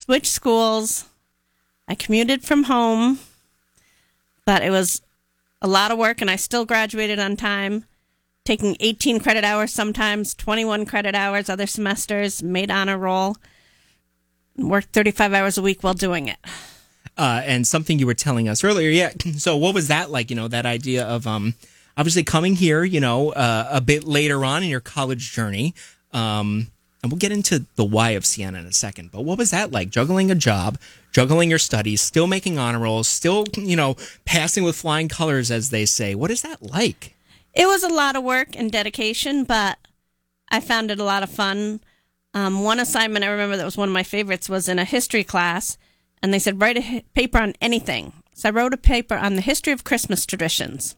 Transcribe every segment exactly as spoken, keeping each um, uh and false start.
switched schools. I commuted from home, but it was a lot of work, and I still graduated on time, taking eighteen credit hours sometimes, twenty-one credit hours other semesters, made honor roll, worked thirty-five hours a week while doing it. Uh, and something you were telling us earlier, yeah. So what was that like, you know, that idea of um, obviously coming here, you know, uh, a bit later on in your college journey, um, and we'll get into the why of Siena in a second, but what was that like, juggling a job, juggling your studies, still making honor rolls, still, you know, passing with flying colors, as they say? What is that like? It was a lot of work and dedication, but I found it a lot of fun. Um, one assignment I remember that was one of my favorites was in a history class, and they said, write a hi- paper on anything. So I wrote a paper on the history of Christmas traditions,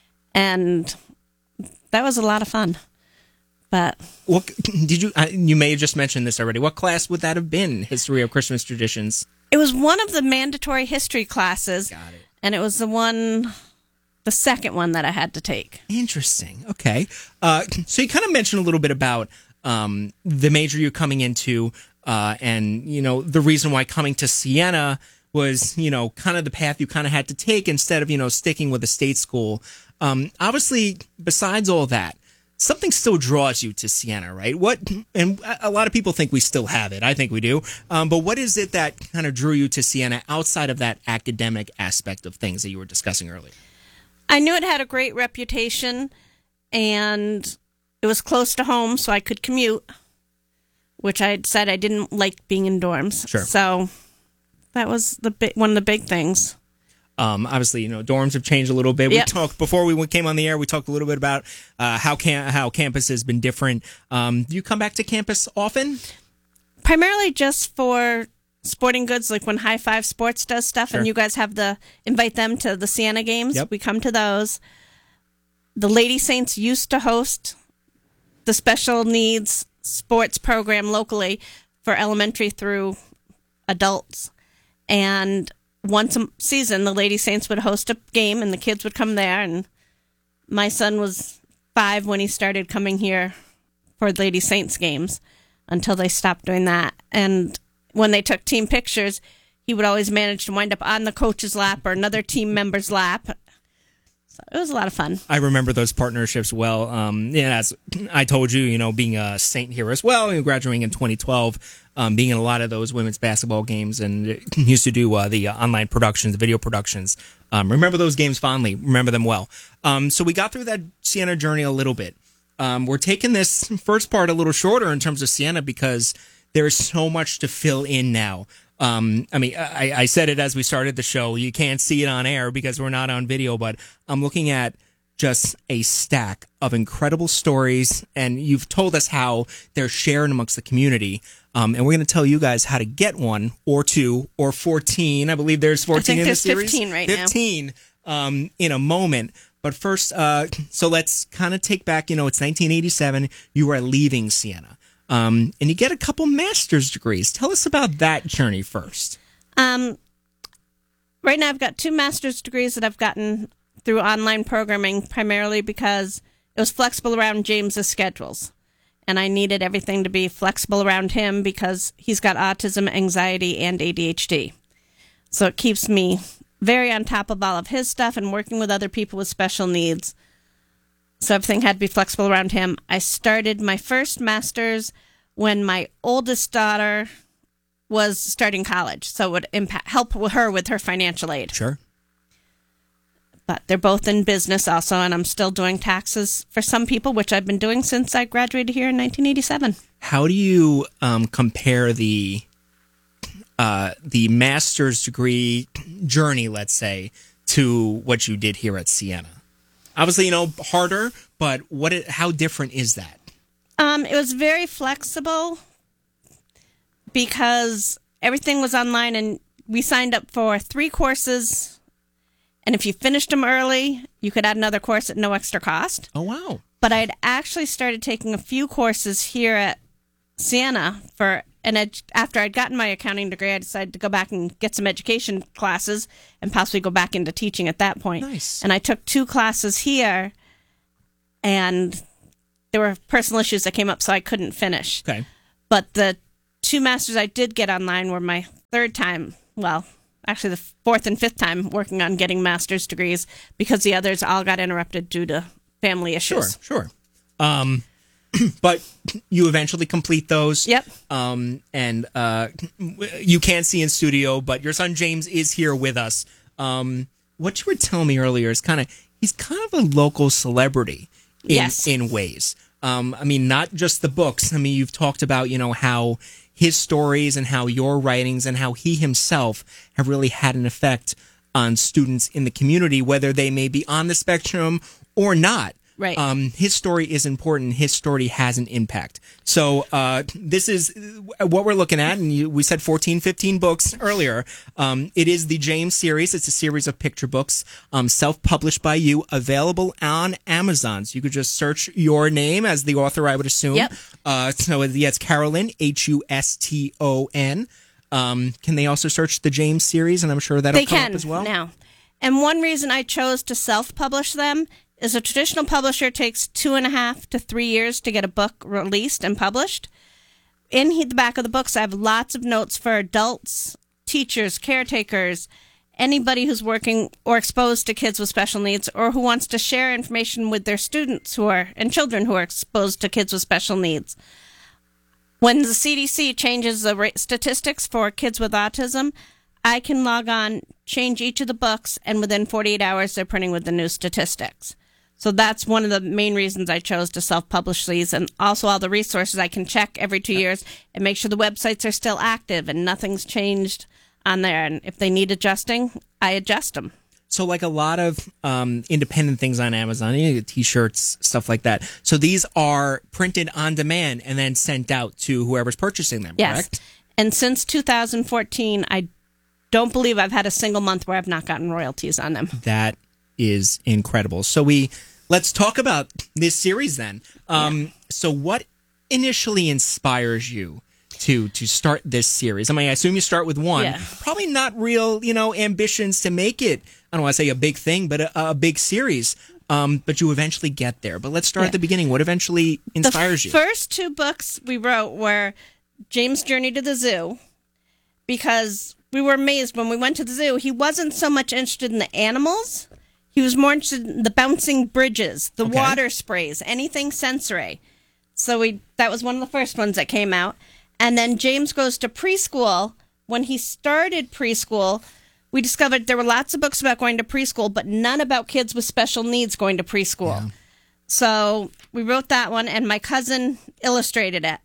and that was a lot of fun. But what did you? Uh, you may have just mentioned this already. What class would that have been? History of Christmas traditions. It was one of the mandatory history classes. Got it. And it was the one, the second one that I had to take. Interesting. Okay. Uh, so you kind of mentioned a little bit about um, the major you're coming into, uh, and you know the reason why coming to Siena was, you know, kind of the path you kind of had to take instead of, you know, sticking with a state school. Um, obviously, besides all that, something still draws you to Siena, right? What, and a lot of people think we still have it. I think we do. Um, but what is it that kind of drew you to Siena outside of that academic aspect of things that you were discussing earlier? I knew it had a great reputation, and it was close to home, so I could commute, which I said I didn't like being in dorms. Sure. So that was the bi- one of the big things. Um, obviously, you know, dorms have changed a little bit. Yep. We talked before we came on the air. We talked a little bit about uh, how cam- how campus has been different. Um, do you come back to campus often? Primarily just for sporting goods, like when High Five Sports does stuff, Sure. and you guys have the invite them to the Siena games. Yep. We come to those. The Lady Saints used to host the special needs sports program locally for elementary through adults, and once a season, the Lady Saints would host a game, and the kids would come there. And my son was five when he started coming here for Lady Saints games until they stopped doing that. And when they took team pictures, he would always manage to wind up on the coach's lap or another team member's lap. So it was a lot of fun. I remember those partnerships well. Um, yeah, as I told you, you know, being a Saint here as well, you know, graduating in twenty twelve, um, being in a lot of those women's basketball games, and used to do uh, the uh, online productions, the video productions. Um, remember those games fondly. Remember them well. Um, so we got through that Siena journey a little bit. Um, we're taking this first part a little shorter in terms of Siena because there is so much to fill in now. Um, I mean, I, I said it as we started the show. You can't see it on air because we're not on video, but I'm looking at just a stack of incredible stories, and you've told us how they're shared amongst the community. Um, and we're going to tell you guys how to get one or two or fourteen. I believe there's fourteen I think in the there's series. fifteen right fifteen, now. Um, in a moment. But first, uh, so let's kind of take back, you know, it's nineteen eighty-seven. You are leaving Siena. Um, and you get a couple master's degrees. Tell us about that journey first. Um, right now, I've got two master's degrees that I've gotten through online programming, primarily because it was flexible around James's schedules. And I needed everything to be flexible around him because he's got autism, anxiety, and A D H D. So it keeps me very on top of all of his stuff and working with other people with special needs. So everything had to be flexible around him. I started my first master's when my oldest daughter was starting college, so it would impact, help with her with her financial aid. Sure. But they're both in business also, and I'm still doing taxes for some people, which I've been doing since I graduated here in nineteen eighty-seven. How do you um, compare the uh, the master's degree journey, let's say, to what you did here at Siena? Obviously, you know, harder, but what? It, how different is that? Um, it was very flexible because everything was online, and we signed up for three courses. And if you finished them early, you could add another course at no extra cost. Oh, wow. But I'd actually started taking a few courses here at Siena for an ed- after I'd gotten my accounting degree, I decided to go back and get some education classes and possibly go back into teaching at that point. Nice. And I took two classes here, and there were personal issues that came up, so I couldn't finish. Okay. But the two masters I did get online were my third time, well, actually the fourth and fifth time working on getting master's degrees because the others all got interrupted due to family issues. Sure, sure. Um, but you eventually complete those. Yep. Um, and uh, you can't see in studio, but your son James is here with us. Um, what you were telling me earlier is kind of, he's kind of a local celebrity in, yes. in ways. Um, I mean, not just the books. I mean, you've talked about, you know, how his stories and how your writings and how he himself have really had an effect on students in the community, whether they may be on the spectrum or not. Right. Um, his story is important. His story has an impact. So uh, this is what we're looking at. And you, we said fourteen, fifteen books earlier. Um, it is the James series. It's a series of picture books, um, self-published by you, available on Amazon. So you could just search your name as the author, I would assume. Yep. Uh, so yeah, it's Carolyn, H U S T O N. Um, can they also search the James series? And I'm sure that'll they come can up as well. Now. And one reason I chose to self-publish them is a traditional publisher takes two and a half to three years to get a book released and published. In the back of the books, I have lots of notes for adults, teachers, caretakers, anybody who's working or exposed to kids with special needs or who wants to share information with their students who are and children who are exposed to kids with special needs. When the C D C changes the rate statistics for kids with autism, I can log on, change each of the books, and within forty-eight hours, they're printing with the new statistics. So that's one of the main reasons I chose to self-publish these, and also all the resources I can check every two years and make sure the websites are still active and nothing's changed on there. And if they need adjusting, I adjust them. So like a lot of um, independent things on Amazon, you know, T-shirts, stuff like that. So these are printed on demand and then sent out to whoever's purchasing them, yes. correct? And since two thousand fourteen, I don't believe I've had a single month where I've not gotten royalties on them. That is incredible. So we let's talk about this series then. Um, yeah. So what initially inspires you to to start this series? I mean, I assume you start with one. Yeah. Probably not real, you know, ambitions to make it, I don't want to say a big thing, but a, a big series. Um, but you eventually get there. But let's start yeah. at the beginning. What eventually inspires the you? The first two books we wrote were James' Journey to the Zoo, because we were amazed when we went to the zoo. He wasn't so much interested in the animals. He was more interested in the bouncing bridges, the okay. water sprays, anything sensory. So we that was one of the first ones that came out. And then James goes to preschool. When he started preschool, we discovered there were lots of books about going to preschool, but none about kids with special needs going to preschool. Yeah. So we wrote that one, and my cousin illustrated it.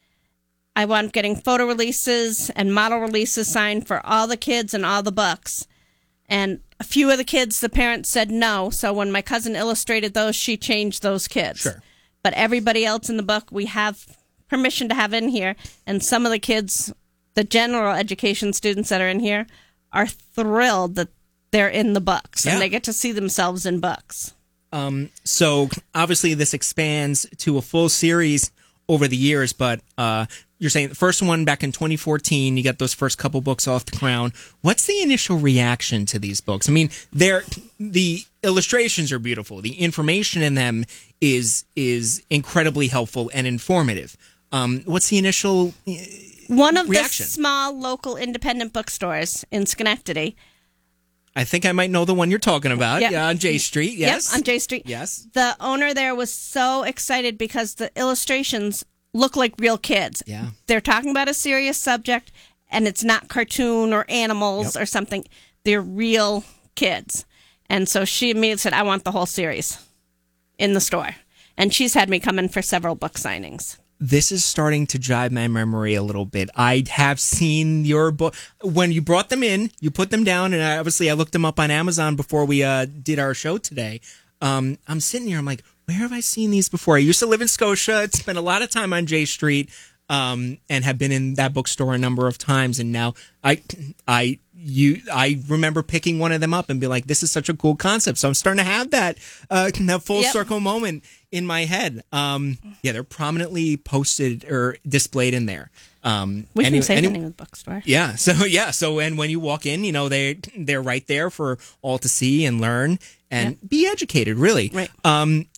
I wound up getting photo releases and model releases signed for all the kids and all the books. And a few of the kids, the parents said no. So when my cousin illustrated those, she changed those kids. Sure. But everybody else in the book, we have permission to have in here. And some of the kids, the general education students that are in here, are thrilled that they're in the books. Yeah. And they get to see themselves in books. Um, so obviously this expands to a full series over the years, but uh, you're saying the first one back in twenty fourteen, you got those first couple books off the ground. What's the initial reaction to these books? I mean, they're, the illustrations are beautiful. The information in them is is incredibly helpful and informative. Um, what's the initial uh, One of reaction? the small local independent bookstores in Schenectady. I think I might know the one you're talking about. Yep. Yeah, on J Street, yes. Yep, on J Street. Yes. The owner there was so excited because the illustrations look like real kids. Yeah. They're talking about a serious subject, and it's not cartoon or animals Yep. or something. They're real kids. And so she immediately said, I want the whole series in the store. And she's had me come in for several book signings. This is starting to jog my memory a little bit. I have seen your book. When you brought them in, you put them down, and I, obviously I looked them up on Amazon before we uh, did our show today. Um, I'm sitting here, I'm like, where have I seen these before? I used to live in Scotia, spent a lot of time on J Street, um, and have been in that bookstore a number of times, and now I, I, you, I remember picking one of them up and be like, this is such a cool concept. So I'm starting to have that, uh, that full Yep. circle moment in my head. Um, yeah, they're prominently posted or displayed in there. Um, We any- can say any- the name of the bookstore. Yeah. So yeah. So and when you walk in, you know they they're right there for all to see and learn and be educated. Really. Right. Um,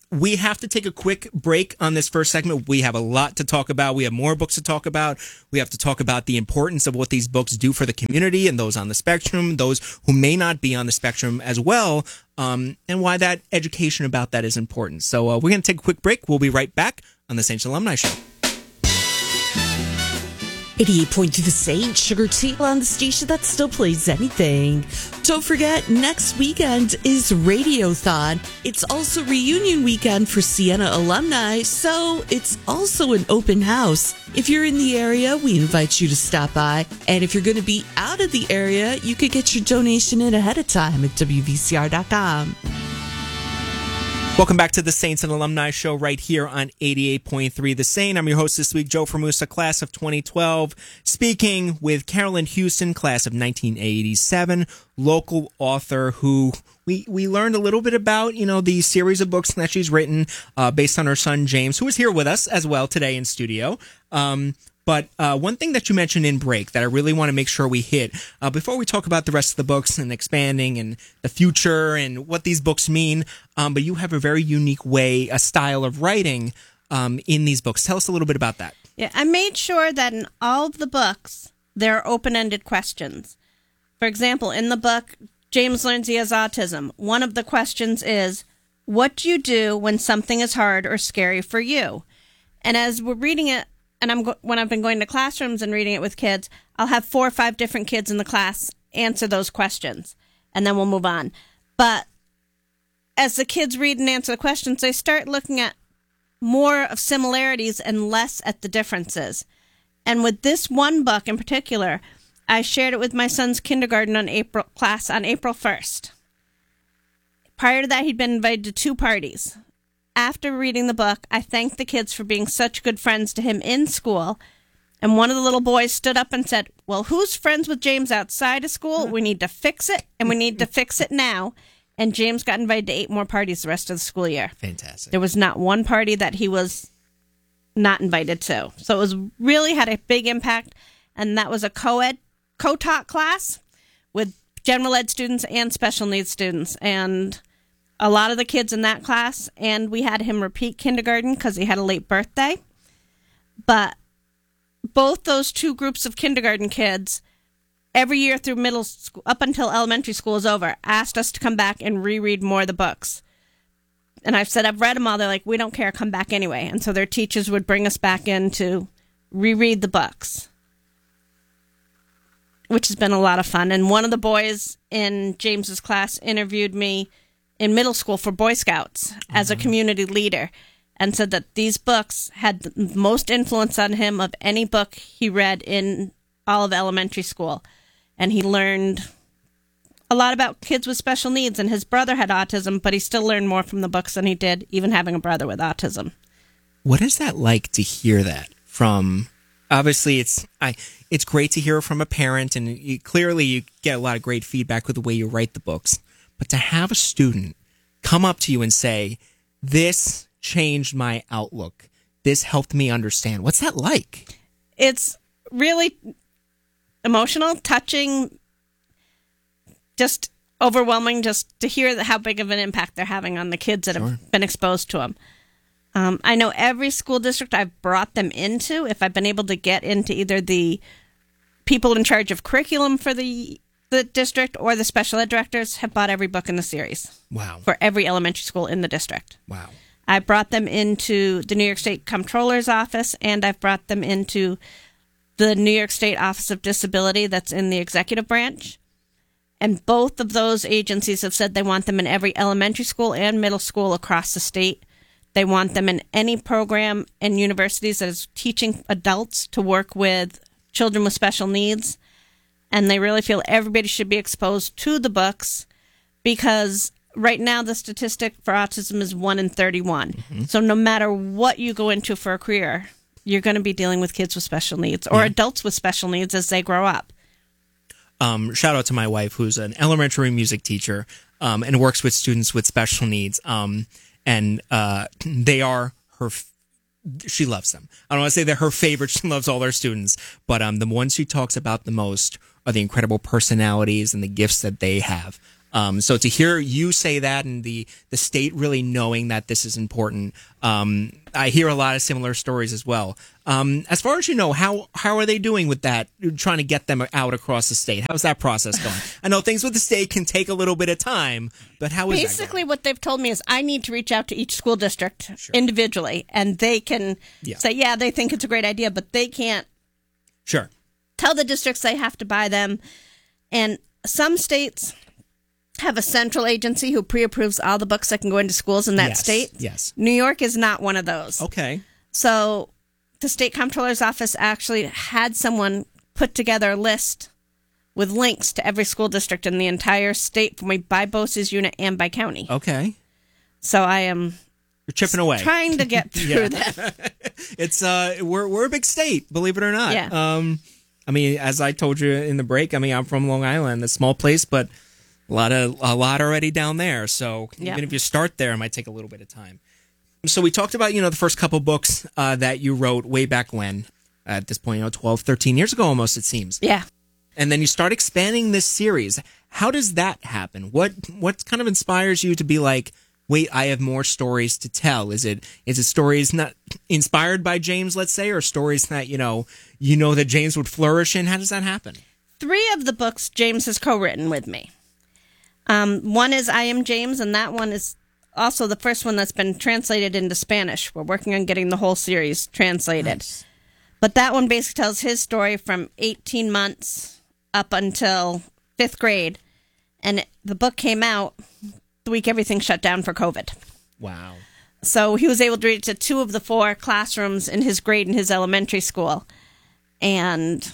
we have to take a quick break on this first segment. We have a lot to talk about. We have more books to talk about. We have to talk about the importance of what these books do for the community and those on the spectrum, those who may not be on the spectrum as well, um, and why that education about that is important. So uh, we're going to take a quick break. We'll be right back on the Saints Alumni Show. eighty-eight point two The Saint, Sugar Tea on the station that still plays anything. Don't forget, next weekend is Radiothon. It's also reunion weekend for Siena alumni, so it's also an open house. If you're in the area, we invite you to stop by. And if you're going to be out of the area, you could get your donation in ahead of time at W V C R dot com. Welcome back to the Saints and Alumni Show right here on eighty-eight point three The Saint. I'm your host this week, Joe Formusa, class of twenty twelve, speaking with Carolyn Houston, class of nineteen eighty-seven, local author who we, we learned a little bit about, you know, the series of books that she's written uh, based on her son, James, who is here with us as well today in studio. Um, But uh, one thing that you mentioned in break that I really want to make sure we hit uh, before we talk about the rest of the books and expanding and the future and what these books mean, um, but you have a very unique way, a style of writing um, in these books. Tell us a little bit about that. Yeah, I made sure that in all of the books, there are open-ended questions. For example, in the book, James Learns He Has Autism. One of the questions is, what do you do when something is hard or scary for you? And as we're reading it, and I'm go- when I've been going to classrooms and reading it with kids, I'll have four or five different kids in the class answer those questions, and then we'll move on. But as the kids read and answer the questions, they start looking at more of similarities and less at the differences. And with this one book in particular, I shared it with my son's kindergarten on April class on April first. Prior to that, he'd been invited to two parties. After reading the book, I thanked the kids for being such good friends to him in school. And one of the little boys stood up and said, well, who's friends with James outside of school? We need to fix it, and we need to fix it now. And James got invited to eight more parties the rest of the school year. Fantastic. There was not one party that he was not invited to. So it was really had a big impact. And that was a co-ed, co-taught class with general ed students and special needs students. And a lot of the kids in that class, and we had him repeat kindergarten because he had a late birthday. But both those two groups of kindergarten kids, every year through middle school, up until elementary school is over, asked us to come back and reread more of the books. And I've said, I've read them all. They're like, we don't care, come back anyway. And so their teachers would bring us back in to reread the books, which has been a lot of fun. And one of the boys in James's class interviewed me in middle school for Boy Scouts as a community leader, and said that these books had the most influence on him of any book he read in all of elementary school. And he learned a lot about kids with special needs, and his brother had autism, but he still learned more from the books than he did even having a brother with autism. What is that like to hear that from? Obviously, it's I. It's great to hear from a parent, and you, clearly you get a lot of great feedback with the way you write the books. But to have a student come up to you and say, this changed my outlook, this helped me understand, what's that like? It's really emotional, touching, just overwhelming just to hear how big of an impact they're having on the kids that Sure. have been exposed to them. Um, I know every school district I've brought them into, if I've been able to get into either the people in charge of curriculum for the the district or the special ed directors, have bought every book in the series. Wow. For every elementary school in the district. Wow. I brought them into the New York State Comptroller's office, and I've brought them into the New York State Office of Disability that's in the executive branch. And both of those agencies have said they want them in every elementary school and middle school across the state. They want them in any program in universities that is teaching adults to work with children with special needs. And they really feel everybody should be exposed to the books, because right now the statistic for autism is one in thirty-one. Mm-hmm. So no matter what you go into for a career, you're going to be dealing with kids with special needs or yeah. adults with special needs as they grow up. Um, shout out to my wife, who's an elementary music teacher um, and works with students with special needs. Um, and uh, they are her f- she loves them. I don't want to say they're her favorite. She loves all her students. But um, the ones she talks about the most are the incredible personalities and the gifts that they have. Um, so to hear you say that and the, the state really knowing that this is important, um, I hear a lot of similar stories as well. Um, as far as you know, how how are they doing with that, trying to get them out across the state? How's that process going? I know things with the state can take a little bit of time, but how is Basically, that going? what they've told me is I need to reach out to each school district Sure. individually, and they can Yeah. say, yeah, they think it's a great idea, but they can't Sure. tell the districts they have to buy them. And some states have a central agency who pre-approves all the books that can go into schools in that Yes, state. yes. New York is not one of those. Okay. So the state comptroller's office actually had someone put together a list with links to every school district in the entire state for me by BOCES unit and by county. Okay. So I am You're chipping away. trying to get through that. It's uh, we're we're a big state, believe it or not. Yeah. Um, I mean, as I told you in the break, I mean, I'm from Long Island, a small place, but a lot of a lot already down there. So Yeah. even if you start there, it might take a little bit of time. So we talked about, you know, the first couple books uh, that you wrote way back when. At this point, you know, twelve, thirteen years ago almost, it seems. Yeah. And then you start expanding this series. How does that happen? What what kind of inspires you to be like, wait, I have more stories to tell? Is it is it stories not inspired by James, let's say, or stories that, you know, you know that James would flourish in? How does that happen? Three of the books James has co-written with me. Um, one is I Am James, and that one is also the first one that's been translated into Spanish. We're working on getting the whole series translated. Nice. But that one basically tells his story from eighteen months up until fifth grade. And the book came out the week everything shut down for COVID. Wow. So he was able to read to two of the four classrooms in his grade in his elementary school. And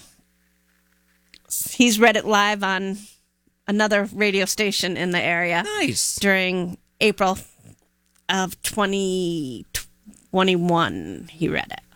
he's read it live on another radio station in the area Nice. during April of twenty twenty-one. He read it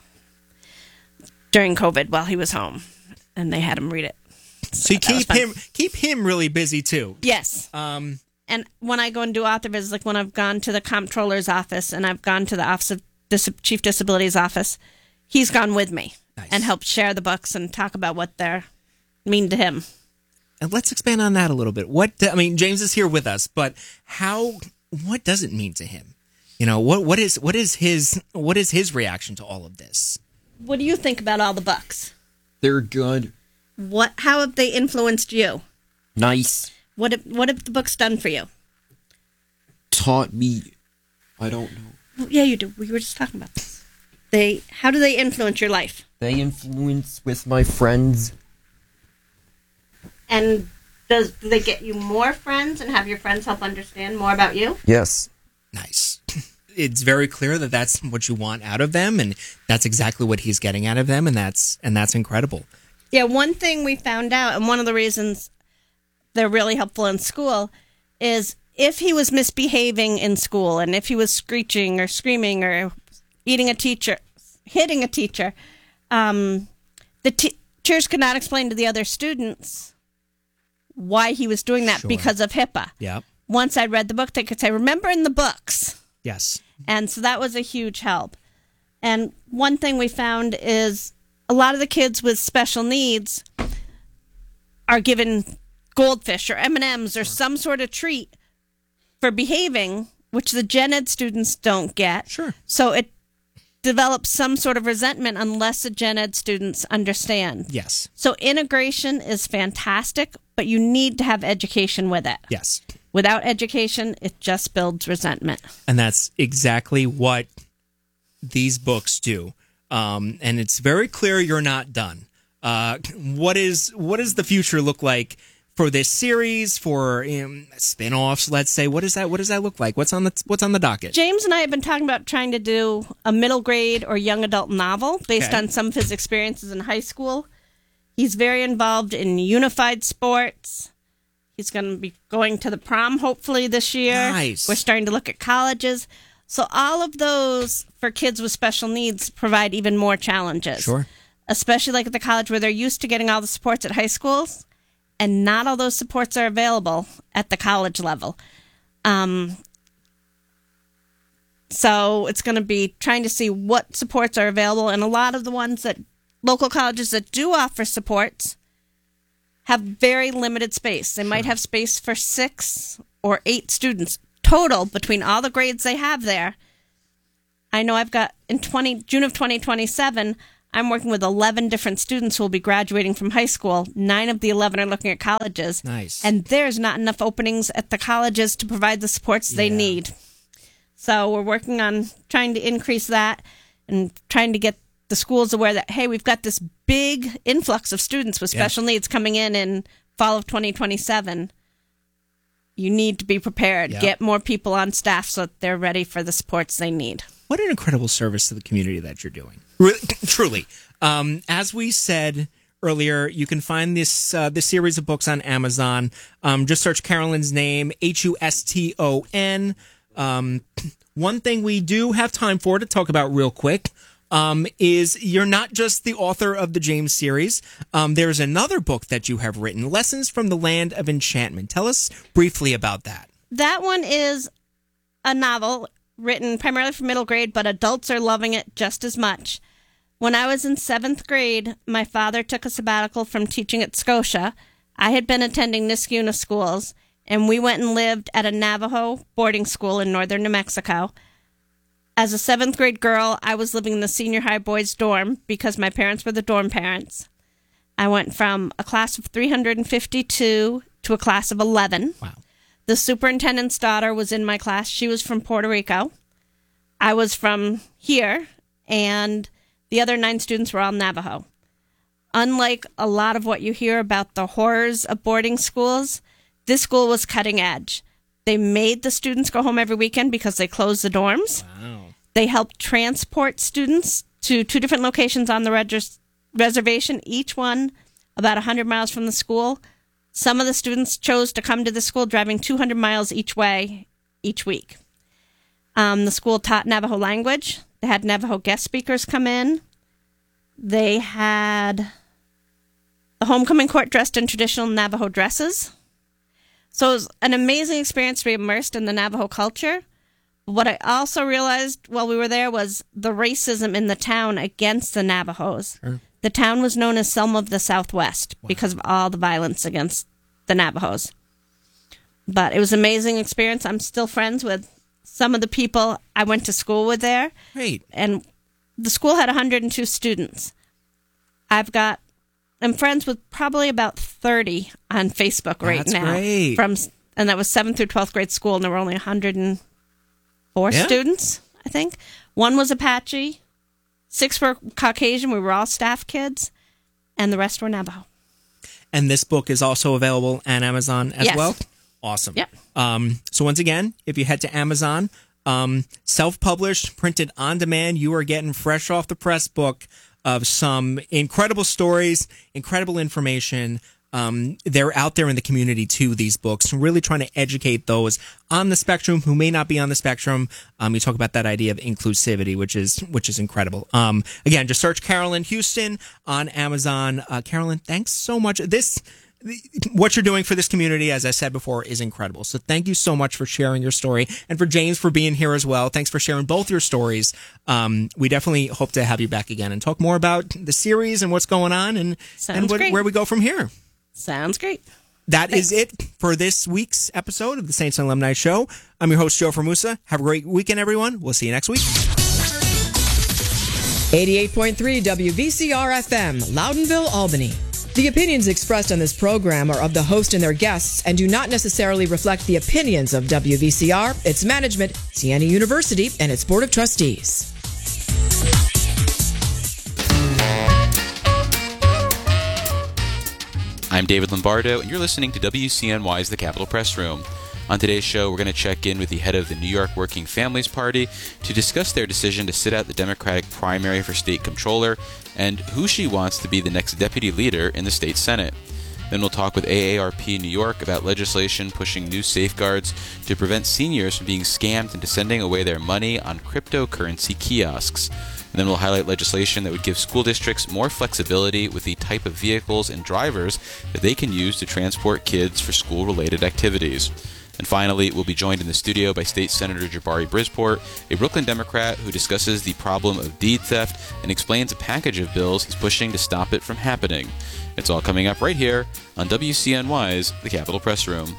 during COVID while he was home, and they had him read it. So you that was keep fun. him keep him really busy too. Yes. Um And when I go and do author visits, like when I've gone to the comptroller's office and I've gone to the office of Dis- Chief Disabilities office, he's gone with me Nice. and helped share the books and talk about what they mean to him. and let's expand on that a little bit. What I mean, James is here with us, but how what does it mean to him? You know, what what is what is his what is his reaction to all of this? What do you think about all the books? They're good. What? How have they influenced you? Nice. What have, what have the books done for you? Taught me. I don't know. Well, yeah, you do. We were just talking about this. They. How do they influence your life? They influence with my friends. And does do they get you more friends and have your friends help understand more about you? Yes. Nice. It's very clear that that's what you want out of them, and that's exactly what he's getting out of them, and that's and that's incredible. Yeah, one thing we found out, and one of the reasons they're really helpful in school, is if he was misbehaving in school, and if he was screeching or screaming or eating a teacher, hitting a teacher, um, the teachers could not explain to the other students why he was doing that Sure. because of HIPAA. Yep. Once I read the book, they could say, remember in the books. Yes. And so that was a huge help. And one thing we found is a lot of the kids with special needs are given goldfish or M and M's or some sort of treat for behaving, which the gen ed students don't get. Sure. So it develops some sort of resentment unless the gen ed students understand. Yes. So integration is fantastic, but you need to have education with it. Yes. Without education, it just builds resentment. And that's exactly what these books do. Um, and it's very clear you're not done. Uh, what is what does the future look like for this series? For um, spin-offs, let's say. What is that? What does that look like? What's on the What's on the docket? James and I have been talking about trying to do a middle grade or young adult novel based Okay. on some of his experiences in high school. He's very involved in unified sports. He's going to be going to the prom hopefully this year. Nice. We're starting to look at colleges. So all of those for kids with special needs provide even more challenges. Sure. Especially like at the college where they're used to getting all the supports at high schools, and not all those supports are available at the college level. Um, so it's going to be trying to see what supports are available, and a lot of the ones that local colleges that do offer supports have very limited space. They might have space for six or eight students total between all the grades they have there. I know I've got in twenty June of twenty twenty-seven, I'm working with eleven different students who will be graduating from high school. Nine of the eleven are looking at colleges. Nice. And there's not enough openings at the colleges to provide the supports they Yeah. need. So we're working on trying to increase that and trying to get the schools aware that, hey, we've got this big influx of students with special Yeah. needs coming in in fall of twenty twenty-seven. You need to be prepared. Yeah. Get more people on staff so that they're ready for the supports they need. What an incredible service to the community that you're doing. Really, truly. Um, as we said earlier, you can find this uh, this series of books on Amazon. Um, just search Carolyn's name, H U S T O N. Um, one thing we do have time for to talk about real quick um, is you're not just the author of the James series. Um, there's another book that you have written, Lessons from the Land of Enchantment. Tell us briefly about that. That one is a novel written primarily for middle grade, but adults are loving it just as much. When I was in seventh grade, my father took a sabbatical from teaching at Scotia. I had been attending Niskuna schools, and we went and lived at a Navajo boarding school in northern New Mexico. As a seventh grade girl, I was living in the senior high boys' dorm because my parents were the dorm parents. I went from a class of three hundred fifty-two to a class of eleven. Wow. The superintendent's daughter was in my class. She was from Puerto Rico. I was from here, and the other nine students were all Navajo. Unlike a lot of what you hear about the horrors of boarding schools, this school was cutting edge. They made the students go home every weekend because they closed the dorms. Wow. They helped transport students to two different locations on the regis- reservation, each one about one hundred miles from the school. Some of the students chose to come to the school driving two hundred miles each way each week. Um, the school taught Navajo language. They had Navajo guest speakers come in. They had the homecoming court dressed in traditional Navajo dresses. So it was an amazing experience to be immersed in the Navajo culture. What I also realized while we were there was the racism in the town against the Navajos. Sure. The town was known as Selma of the Southwest because of all the violence against the Navajos. But it was an amazing experience. I'm still friends with some of the people I went to school with there. Great. And the school had one hundred two students. I've got, I'm friends with probably about thirty on Facebook right That's now. great. From, and that was seventh through twelfth grade school, and there were only one hundred four Yeah. students, I think. One was Apache, six were Caucasian, we were all staff kids, and the rest were Navajo. And this book is also available on Amazon as Yes. well? Awesome. Yep. Um, so once again, if you head to Amazon, um, self-published, printed on demand, you are getting fresh off the press book of some incredible stories, incredible information. Um, they're out there in the community too, these books, really trying to educate those on the spectrum who may not be on the spectrum. Um, you talk about that idea of inclusivity, which is which is incredible. Um, again, just search Carolyn Houston on Amazon. Uh, Carolyn, thanks so much. This what you're doing for this community, as I said before, is incredible. So thank you so much for sharing your story, and for James for being here as well. Thanks for sharing both your stories. Um, we definitely hope to have you back again and talk more about the series and what's going on and, Sounds and what, great. where we go from here. Sounds great. That is it for this week's episode of the Saints and Alumni Show. I'm your host, Joe Formusa. Have a great weekend, everyone. We'll see you next week. eighty-eight point three W V C R F M, Loudonville, Albany. The opinions expressed on this program are of the host and their guests and do not necessarily reflect the opinions of W V C R, its management, Siena University, and its Board of Trustees. I'm David Lombardo, and you're listening to W C N Y's The Capitol Press Room. On today's show, we're going to check in with the head of the New York Working Families Party to discuss their decision to sit out the Democratic primary for state comptroller and who she wants to be the next deputy leader in the state Senate. Then we'll talk with A A R P New York about legislation pushing new safeguards to prevent seniors from being scammed into sending away their money on cryptocurrency kiosks. And then we'll highlight legislation that would give school districts more flexibility with the type of vehicles and drivers that they can use to transport kids for school-related activities. And finally, we'll be joined in the studio by State Senator Jabari Brisport, a Brooklyn Democrat who discusses the problem of deed theft and explains a package of bills he's pushing to stop it from happening. It's all coming up right here on W C N Y's The Capitol Press Room.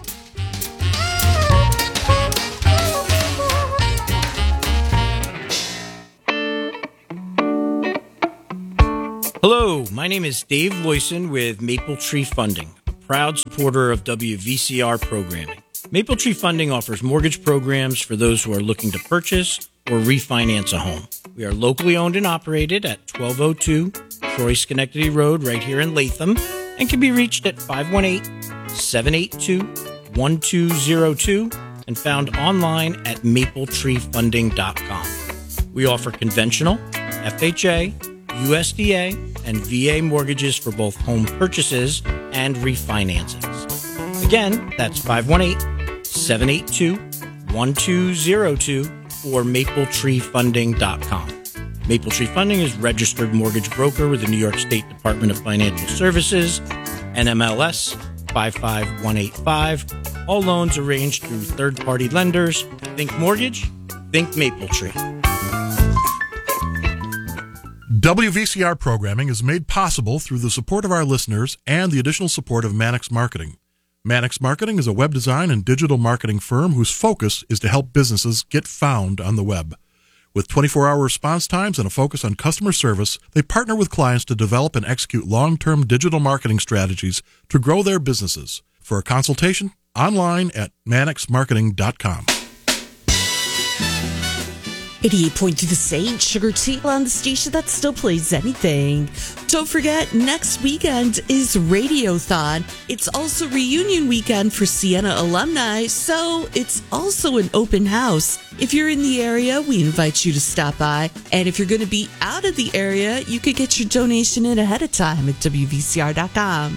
Hello, my name is Dave Loyson with Maple Tree Funding, a proud supporter of W V C R programming. Maple Tree Funding offers mortgage programs for those who are looking to purchase or refinance a home. We are locally owned and operated at twelve oh two Troy Schenectady Road right here in Latham and can be reached at five one eight, seven eight two, one two zero two and found online at maple tree funding dot com. We offer conventional, F H A, U S D A, and V A mortgages for both home purchases and refinancings. Again, that's five one eight, seven eight two, one two zero two or maple tree funding dot com. Maple Tree Funding is registered mortgage broker with the New York State Department of Financial Services, N M L S five five one eight five. All loans arranged through third-party lenders. Think mortgage, think Maple Tree. W V C R programming is made possible through the support of our listeners and the additional support of Mannix Marketing. Mannix Marketing is a web design and digital marketing firm whose focus is to help businesses get found on the web. With twenty-four hour response times and a focus on customer service, they partner with clients to develop and execute long-term digital marketing strategies to grow their businesses. For a consultation, online at mannix marketing dot com. eighty-eight point two The Saint, Sugar Tea on the station that still plays anything. Don't forget, next weekend is Radiothon. It's also reunion weekend for Siena alumni, so it's also an open house. If you're in the area, we invite you to stop by. And if you're going to be out of the area, you could get your donation in ahead of time at W V C R dot com.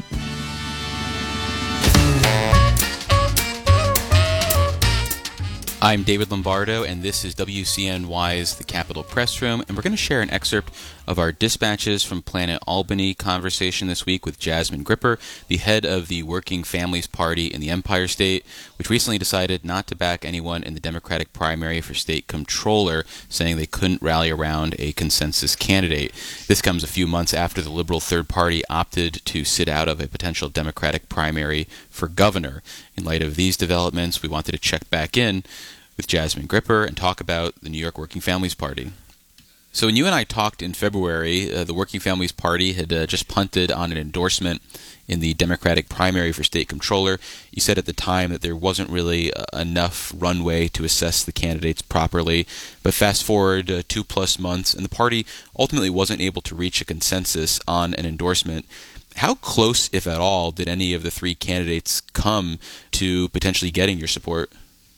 I'm David Lombardo, and this is W C N Y's The Capitol Press Room, and we're going to share an excerpt of our Dispatches from Planet Albany conversation this week with Jasmine Gripper, the head of the Working Families Party in the Empire State, which recently decided not to back anyone in the Democratic primary for state comptroller, saying they couldn't rally around a consensus candidate. This comes a few months after the Liberal Third Party opted to sit out of a potential Democratic primary for governor. In light of these developments, we wanted to check back in with Jasmine Gripper and talk about the New York Working Families Party. So when you and I talked in February, uh, the Working Families Party had uh, just punted on an endorsement in the Democratic primary for state comptroller. You said at the time that there wasn't really uh, enough runway to assess the candidates properly. But fast forward uh, two plus months, and the party ultimately wasn't able to reach a consensus on an endorsement. How close, if at all, did any of the three candidates come to potentially getting your support?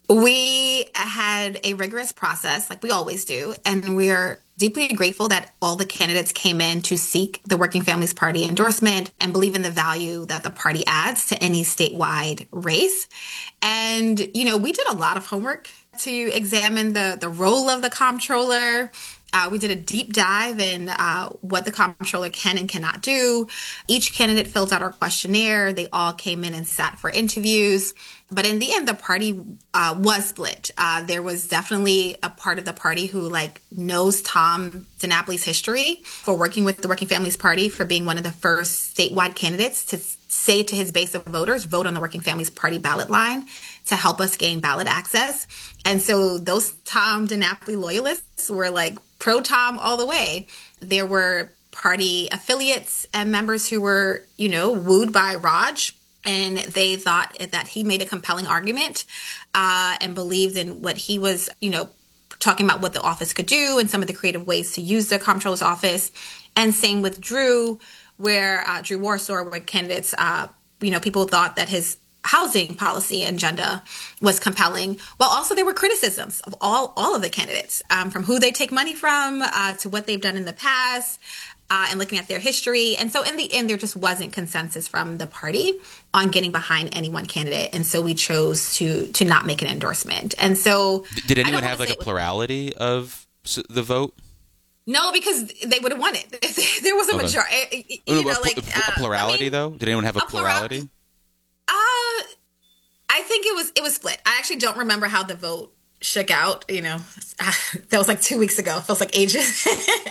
We had a rigorous process, like we always do, and we are deeply grateful that all the candidates came in to seek the Working Families Party endorsement and believe in the value that the party adds to any statewide race. And, you know, we did a lot of homework to examine the, the role of the comptroller. Uh, we did a deep dive in uh, what the comptroller can and cannot do. Each candidate filled out our questionnaire. They all came in and sat for interviews. But in the end, the party uh, was split. Uh, there was definitely a part of the party who like knows Tom DiNapoli's history for working with the Working Families Party, for being one of the first statewide candidates to say to his base of voters, vote on the Working Families Party ballot line to help us gain ballot access. And so those Tom DiNapoli loyalists were like pro-Tom all the way. There were party affiliates and members who were, you know, wooed by Raj. And they thought that he made a compelling argument uh, and believed in what he was, you know, talking about what the office could do and some of the creative ways to use the comptroller's office. And same with Drew, where uh, Drew Warsaw, where candidates, uh, you know, people thought that his housing policy agenda was compelling. Well, also there were criticisms of all, all of the candidates, um, from who they take money from uh, to what they've done in the past. Uh, and looking at their history. And so in the end, there just wasn't consensus from the party on getting behind any one candidate. And so we chose to to not make an endorsement. And so... Did anyone have like a plurality of the vote? No, because they would have won it. If there was a Okay. majority. You know, a, like, a, a uh, plurality, I mean, though? Did anyone have a, a plurality? plurality? Uh, I think think it was it was split. I actually don't remember how the vote shook out. You know, that was like two weeks ago. It feels like ages.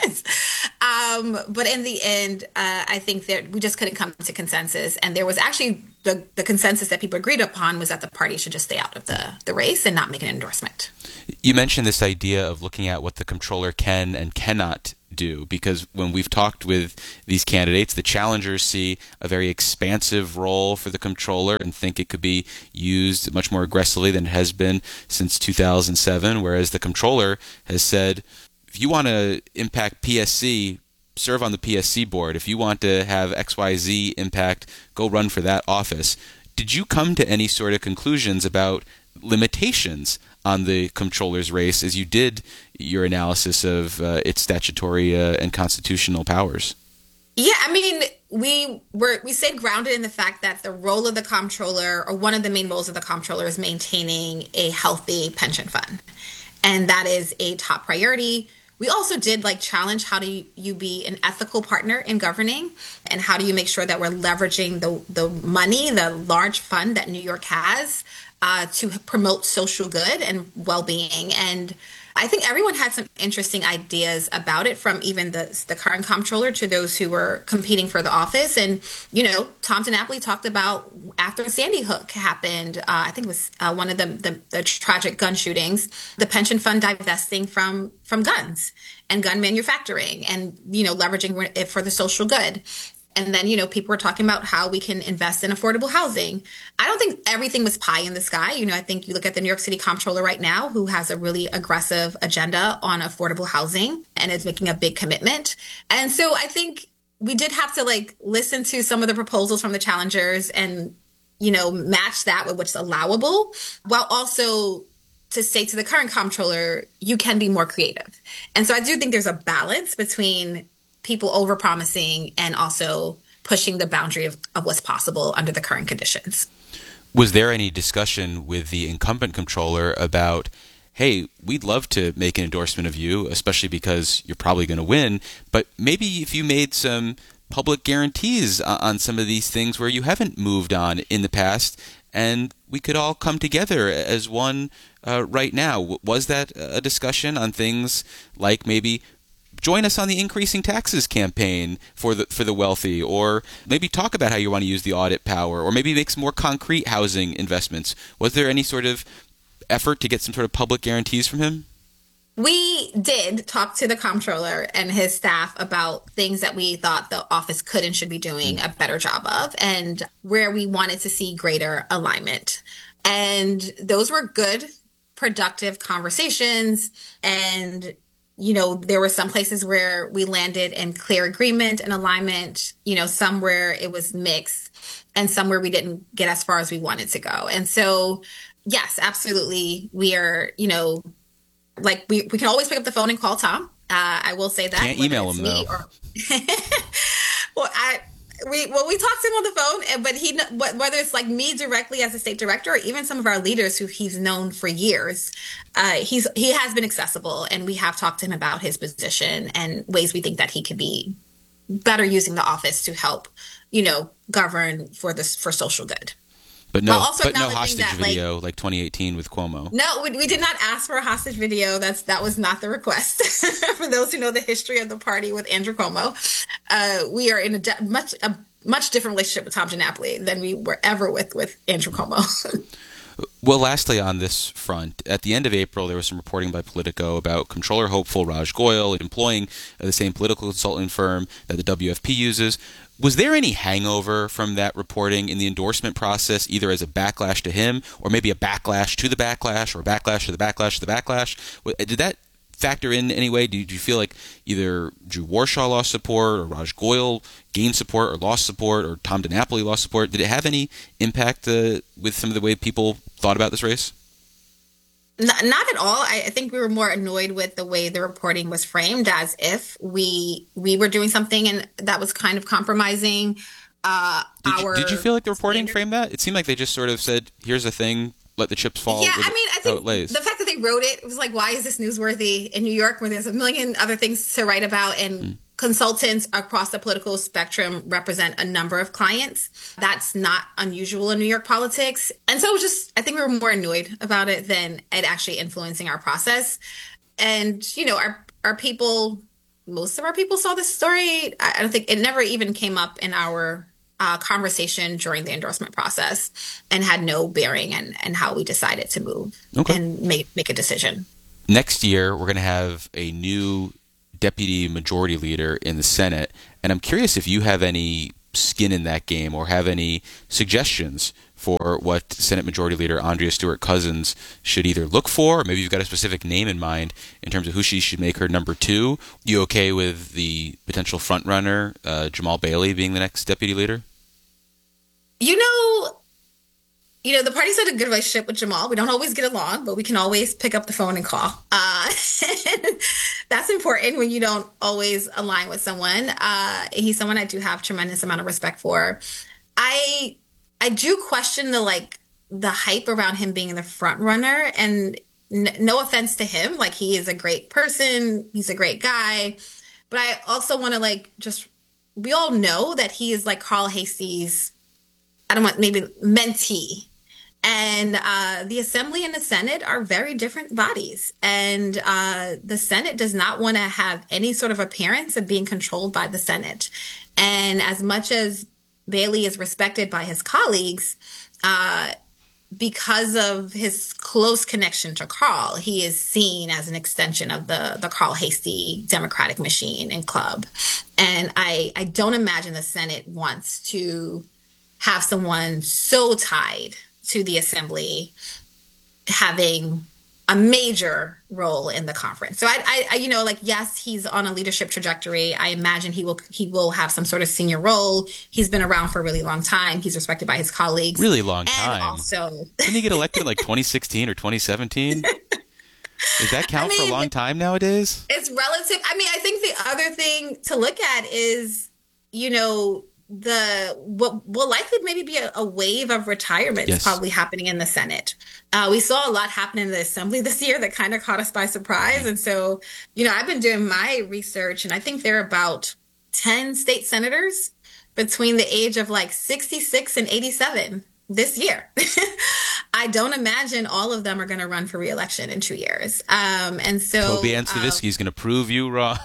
um, but in the end, uh, I think that we just couldn't come to consensus. And there was actually the, the consensus that people agreed upon was that the party should just stay out of the, the race and not make an endorsement. You mentioned this idea of looking at what the comptroller can and cannot do, because when we've talked with these candidates, the challengers see a very expansive role for the comptroller and think it could be used much more aggressively than it has been since two thousand seven, whereas the comptroller has said, if you want to impact P S C, serve on the P S C board. If you want to have X Y Z impact, go run for that office. Did you come to any sort of conclusions about limitations on the comptroller's race as you did your analysis of uh, its statutory uh, and constitutional powers? Yeah, I mean, we were we stayed grounded in the fact that the role of the comptroller, or one of the main roles of the comptroller, is maintaining a healthy pension fund, and that is a top priority. We also did like challenge how do you, you be an ethical partner in governing, and how do you make sure that we're leveraging the the money, the large fund that New York has, uh, to promote social good and well-being. And I think everyone had some interesting ideas about it, from even the the current comptroller to those who were competing for the office. And, you know, Tom DiNapoli talked about after Sandy Hook happened, uh, I think it was uh, one of the, the, the tragic gun shootings, the pension fund divesting from, from guns and gun manufacturing and, you know, leveraging it for the social good. And then, you know, people were talking about how we can invest in affordable housing. I don't think everything was pie in the sky. You know, I think you look at the New York City comptroller right now, who has a really aggressive agenda on affordable housing and is making a big commitment. And so I think we did have to like listen to some of the proposals from the challengers and, you know, match that with what's allowable, while also to say to the current comptroller, you can be more creative. And so I do think there's a balance between people overpromising and also pushing the boundary of, of what's possible under the current conditions. Was there any discussion with the incumbent comptroller about, hey, we'd love to make an endorsement of you, especially because you're probably going to win, but maybe if you made some public guarantees on some of these things where you haven't moved on in the past, and we could all come together as one uh, right now? Was that a discussion on things like maybe join us on the increasing taxes campaign for the for the wealthy, or maybe talk about how you want to use the audit power, or maybe make some more concrete housing investments? Was there any sort of effort to get some sort of public guarantees from him? We did talk to the comptroller and his staff about things that we thought the office could and should be doing a better job of, and where we wanted to see greater alignment. And those were good, productive conversations. And you know, there were some places where we landed in clear agreement and alignment, you know, some where it was mixed, and some where we didn't get as far as we wanted to go. And so, yes, absolutely. We are, you know, like we, we can always pick up the phone and call Tom. Uh, I will say that. Can't email him, though. Or, well, I... We well, we talked to him on the phone, but he whether it's like me directly as a state director, or even some of our leaders who he's known for years, uh, he's he has been accessible, and we have talked to him about his position and ways we think that he could be better using the office to help, you know, govern for this for social good. But no, also but no acknowledging hostage that, video like, like twenty eighteen with Cuomo. No, we, we did not ask for a hostage video. That's that was not the request. For those who know the history of the party with Andrew Cuomo, uh, we are in a de- much a much different relationship with Tom DiNapoli than we were ever with with Andrew Cuomo. Well, lastly on this front, at the end of April, there was some reporting by Politico about Comptroller hopeful Raj Goyal employing the same political consulting firm that the W F P uses. Was there any hangover from that reporting in the endorsement process, either as a backlash to him, or maybe a backlash to the backlash, or a backlash to the backlash to the backlash? Did that factor in any way? Do you feel like either Drew Warshaw lost support, or Raj Goyal gained support, or lost support, or Tom DiNapoli lost support? Did it have any impact uh, with some of the way people thought about this race? Not, not at all. I, I think we were more annoyed with the way the reporting was framed, as if we we were doing something and that was kind of compromising uh, did our. You, did you feel like the reporting standard. framed that? It seemed like they just sort of said, "Here's a thing, let the chips fall." Yeah, with I mean, I how think it lays. the fact that they wrote it, it was like, why is this newsworthy in New York, where there's a million other things to write about, and mm. consultants across the political spectrum represent a number of clients. That's not unusual in New York politics. And so it was just, I think we were more annoyed about it than it actually influencing our process. And, you know, our, our people, most of our people saw this story. I don't think it never even came up in our uh, conversation during the endorsement process and had no bearing in, in how we decided to move Okay. and make, make a decision. Next year, we're going to have a new deputy majority leader in the Senate, and I'm curious if you have any skin in that game or have any suggestions for what Senate Majority Leader Andrea Stewart-Cousins should either look for, or maybe you've got a specific name in mind in terms of who she should make her number two. You okay with the potential frontrunner, uh, Jamal Bailey, being the next deputy leader? You know, you know, the party's had a good relationship with Jamal. We don't always get along, but we can always pick up the phone and call. Uh, that's important when you don't always align with someone. Uh, he's someone I do have tremendous amount of respect for. I I do question the like the hype around him being the front runner, and n- no offense to him, like he is a great person, he's a great guy, but I also want to like just we all know that he is like Carl Heastie's, I don't want maybe mentee. And uh, the Assembly and the Senate are very different bodies. And uh, the Senate does not want to have any sort of appearance of being controlled by the Senate. And as much as Bailey is respected by his colleagues, uh, because of his close connection to Carl, he is seen as an extension of the, the Carl Heastie Democratic machine and club. And I, I don't imagine the Senate wants to have someone so tied to the Assembly having a major role in the conference. So I, I, I, you know, like, yes, he's on a leadership trajectory. I imagine he will, he will have some sort of senior role. He's been around for a really long time. He's respected by his colleagues. Really long and time. Also, didn't he get elected like twenty sixteen or twenty seventeen? Does that count I mean, for a long time nowadays? It's relative. I mean, I think the other thing to look at is, you know, the what will likely maybe be a, a wave of retirements Yes. probably happening in the Senate. Uh, we saw a lot happen in the Assembly this year that kind of caught us by surprise. And so, you know, I've been doing my research, and I think there are about ten state senators between the age of like sixty-six and eighty-seven this year. I don't imagine all of them are going to run for re-election in two years. Um, and so Toby Ann Stavisky is going to prove you wrong.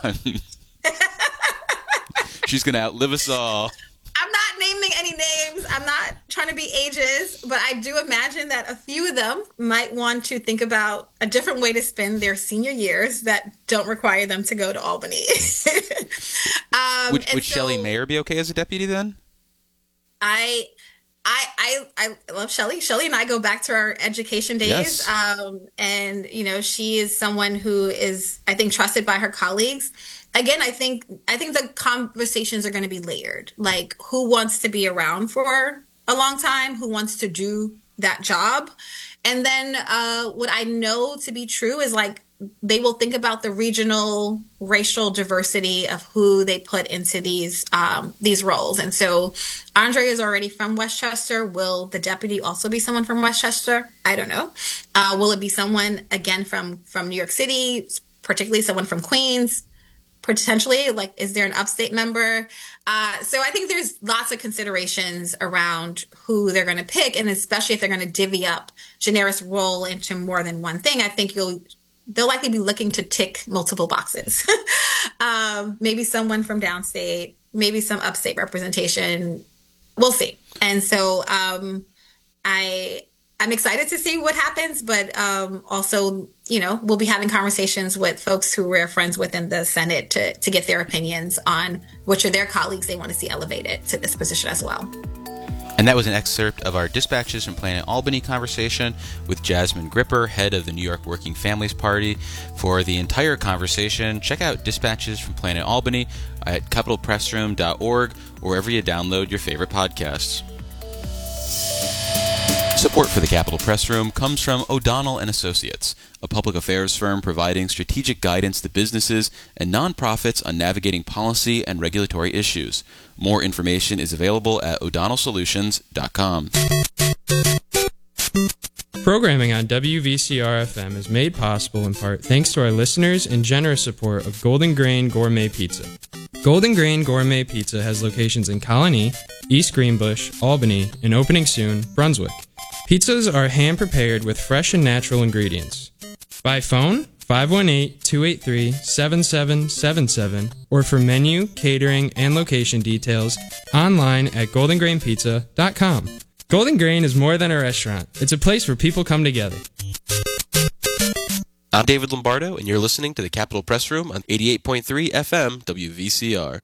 She's going to outlive us all. I'm not naming any names. I'm not trying to be ageist, but I do imagine that a few of them might want to think about a different way to spend their senior years that don't require them to go to Albany. um, Would, and would so Shelley Mayer be okay as a deputy then? I, I, I, I love Shelley. Shelley and I go back to our education days. Yes. Um, and, you know, she is someone who is, I think, trusted by her colleagues. Again, I think I think the conversations are going to be layered. Like, who wants to be around for a long time? Who wants to do that job? And then uh, what I know to be true is, like, they will think about the regional racial diversity of who they put into these um, these roles. And so Andrea is already from Westchester. Will the deputy also be someone from Westchester? I don't know. Uh, will it be someone, again, from, from New York City, particularly someone from Queens? Potentially, like, is there an upstate member? Uh, so I think there's lots of considerations around who they're going to pick, and especially if they're going to divvy up Janaris' role into more than one thing. I think you'll they'll likely be looking to tick multiple boxes. um, maybe someone from downstate, maybe some upstate representation. We'll see. And so um, I. I'm excited to see what happens, but um, also, you know, we'll be having conversations with folks who we're friends with in the Senate to, to get their opinions on which of their colleagues they want to see elevated to this position as well. And that was an excerpt of our Dispatches from Planet Albany conversation with Jasmine Gripper, head of the New York Working Families Party. For the entire conversation, check out Dispatches from Planet Albany at capital press room dot org or wherever you download your favorite podcasts. Support for the Capitol Press Room comes from O'Donnell and Associates, a public affairs firm providing strategic guidance to businesses and nonprofits on navigating policy and regulatory issues. More information is available at o'donnell solutions dot com. Programming on W V C R F M is made possible in part thanks to our listeners and generous support of Golden Grain Gourmet Pizza. Golden Grain Gourmet Pizza has locations in Colony, East Greenbush, Albany, and opening soon, Brunswick. Pizzas are hand-prepared with fresh and natural ingredients. By phone, five one eight, two eight three, seven seven seven seven, or for menu, catering, and location details, online at golden grain pizza dot com. Golden Grain is more than a restaurant. It's a place where people come together. I'm David Lombardo, and you're listening to the Capitol Press Room on eighty-eight point three F M W V C R.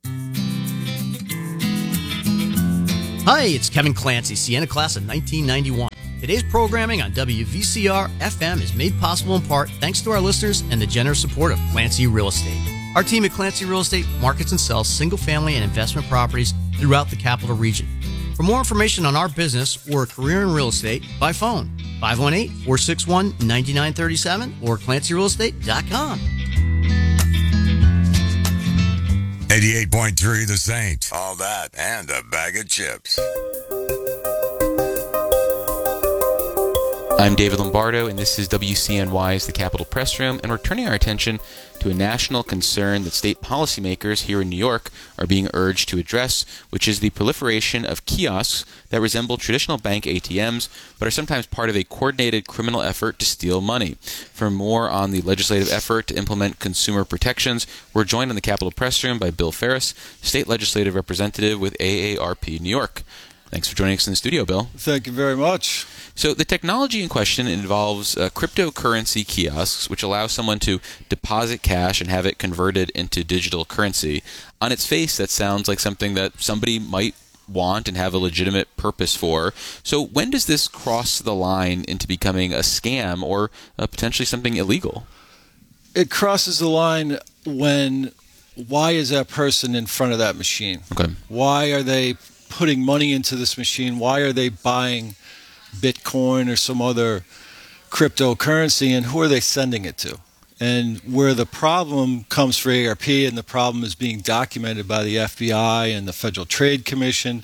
Hi, it's Kevin Clancy, Siena class of nineteen ninety-one. Today's programming on W V C R F M is made possible in part thanks to our listeners and the generous support of Clancy Real Estate. Our team at Clancy Real Estate markets and sells single-family and investment properties throughout the Capital Region. For more information on our business or a career in real estate, by phone, five one eight, four six one, nine nine three seven or clancy real estate dot com. eighty-eight point three The Saint. All that and a bag of chips. I'm David Lombardo, and this is W C N Y's The Capitol Press Room, and we're turning our attention to a national concern that state policymakers here in New York are being urged to address, which is the proliferation of kiosks that resemble traditional bank A T Ms, but are sometimes part of a coordinated criminal effort to steal money. For more on the legislative effort to implement consumer protections, we're joined in the Capitol Press Room by Bill Ferris, state legislative representative with A A R P New York. Thanks for joining us in the studio, Bill. Thank you very much. So the technology in question involves uh, cryptocurrency kiosks, which allow someone to deposit cash and have it converted into digital currency. On its face, that sounds like something that somebody might want and have a legitimate purpose for. So when does this cross the line into becoming a scam or uh, potentially something illegal? It crosses the line when, why is that person in front of that machine? Okay. Why are they putting money into this machine? Why are they buying Bitcoin or some other cryptocurrency, and who are they sending it to? And where the problem comes for A A R P, and the problem is being documented by the F B I and the Federal Trade Commission,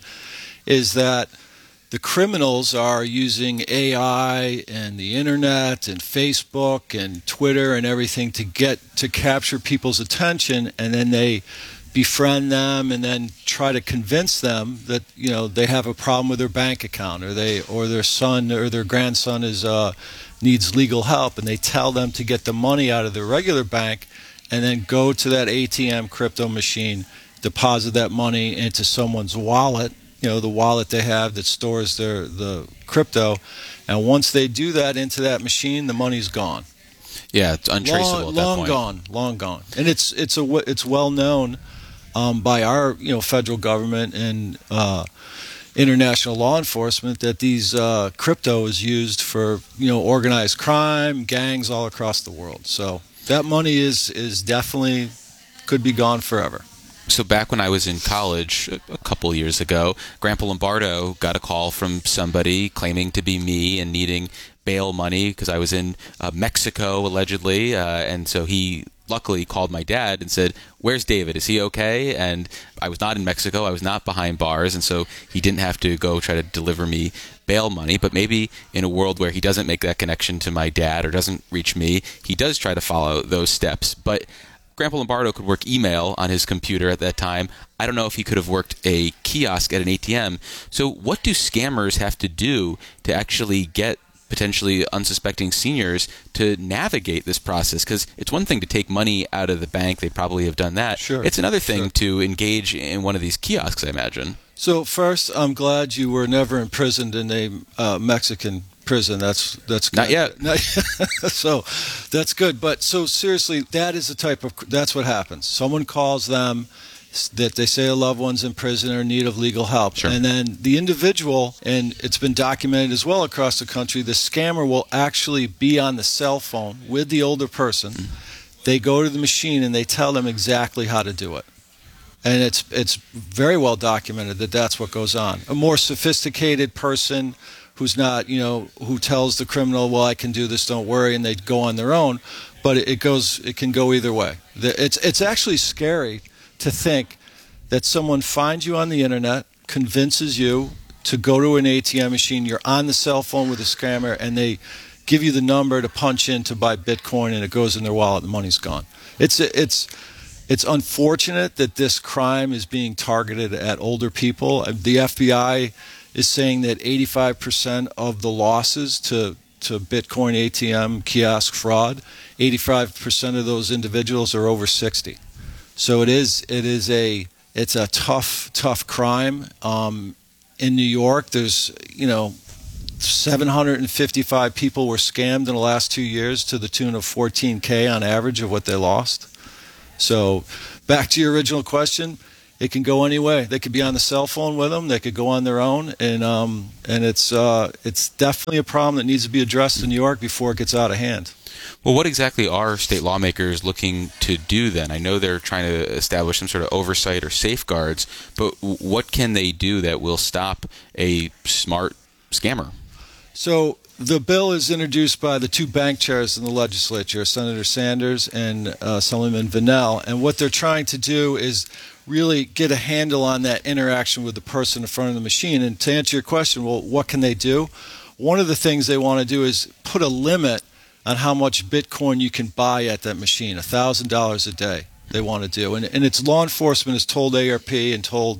is that the criminals are using A I and the internet and Facebook and Twitter and everything to get to capture people's attention, and then they befriend them and then try to convince them that, you know, they have a problem with their bank account, or they or their son or their grandson is uh, needs legal help, and they tell them to get the money out of their regular bank and then go to that A T M crypto machine, deposit that money into someone's wallet, you know, the wallet they have that stores their the crypto, and once they do that into that machine, the money's gone. Yeah, it's untraceable long, at that long point. gone, long gone, and it's it's a it's well known um, by our you know federal government and uh, international law enforcement that these uh, crypto is used for you know organized crime, gangs all across the world. So that money is is definitely could be gone forever. So back when I was in college a couple years ago, Grandpa Lombardo got a call from somebody claiming to be me and needing bail money because I was in uh, Mexico allegedly, uh, and so he luckily called my dad and said, "Where's David? Is he okay?" And I was not in Mexico. I was not behind bars, and so he didn't have to go try to deliver me bail money. But maybe in a world where he doesn't make that connection to my dad or doesn't reach me, he does try to follow those steps. But Grandpa Lombardo could work email on his computer at that time. I don't know if he could have worked a kiosk at an A T M. So what do scammers have to do to actually get potentially unsuspecting seniors to navigate this process? Because it's one thing to take money out of the bank. They probably have done that. Sure. It's another thing Sure. to engage in one of these kiosks, I imagine. So first, I'm glad you were never imprisoned in a uh, Mexican prison. That's that's good. Not yet. Not- so that's good. But so seriously, that is the type of that's what happens. Someone calls them that they say a loved one's in prison or in need of legal help, Sure. and then the individual, and it's been documented as well across the country, the scammer will actually be on the cell phone with the older person. Mm. They go to the machine and they tell them exactly how to do it. And it's it's very well documented that that's what goes on. A more sophisticated person who's not, you know, who tells the criminal, well, I can do this, don't worry, and they go on their own. But it goes, it can go either way. It's it's actually scary to think that someone finds you on the internet, convinces you to go to an A T M machine, you're on the cell phone with a scammer, and they give you the number to punch in to buy Bitcoin, and it goes in their wallet, and the money's gone. It's it's it's unfortunate that this crime is being targeted at older people. The F B I is saying that eighty-five percent of the losses to, to Bitcoin A T M kiosk fraud, eighty-five percent of those individuals are over sixty. So it is it is a it's a tough tough crime. Um, in New York, there's you know seven hundred fifty-five people were scammed in the last two years to the tune of fourteen K on average of what they lost. So back to your original question, it can go any way. They could be on the cell phone with them. They could go on their own, and um, and it's uh, it's definitely a problem that needs to be addressed in New York before it gets out of hand. Well, what exactly are state lawmakers looking to do then? I know they're trying to establish some sort of oversight or safeguards, but what can they do that will stop a smart scammer? So the bill is introduced by the two bank chairs in the legislature, Senator Sanders and uh, Assemblyman Vanel, and what they're trying to do is really get a handle on that interaction with the person in front of the machine. And to answer your question, well, what can they do? One of the things they want to do is put a limit on how much Bitcoin you can buy at that machine, one thousand dollars a day they want to do. And, and it's law enforcement has told A R P and told